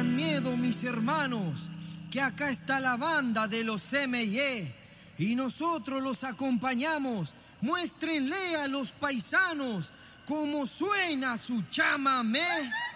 tengan miedo, mis hermanos, que acá está la banda de los M&E y nosotros los acompañamos. Muéstrenle a los paisanos cómo suena su chamamé.